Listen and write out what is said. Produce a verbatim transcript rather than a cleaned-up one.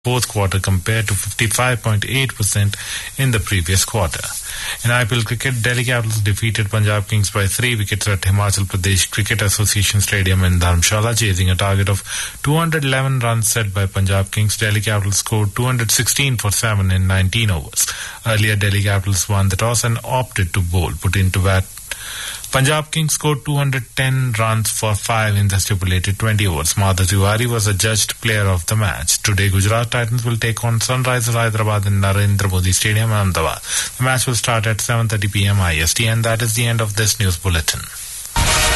fourth quarter compared to fifty-five point eight percent in the previous quarter. In I P L cricket, Delhi Capitals defeated Punjab Kings by three wickets at Himachal Pradesh Cricket Association Stadium in Dharamshala, chasing a target of two hundred eleven runs set by Punjab Kings. Delhi Capitals scored two hundred sixteen for seven in nineteen overs. Earlier, Delhi Capitals won the toss and opted to bowl, put into bat. Punjab Kings scored two hundred ten runs for five in the stipulated twenty overs. Madhav Tiwari was adjudged player of the match. Today, Gujarat Titans will take on Sunrisers Hyderabad in Narendra Modi Stadium, Ahmedabad. The match will start at seven thirty p m I S T, and that is the end of this news bulletin.